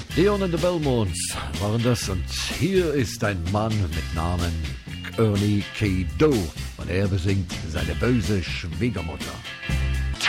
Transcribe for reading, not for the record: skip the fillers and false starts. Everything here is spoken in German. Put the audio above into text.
Dion and the Belmonts waren das und hier ist ein Mann mit Namen Ernie K. Doe und er besingt seine böse Schwiegermutter.